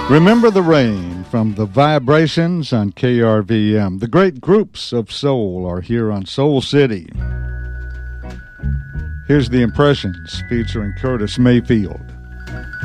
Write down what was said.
Remember the Rain from the Vibrations on KRVM. The great groups of soul are here on Soul City. Here's the Impressions featuring Curtis Mayfield.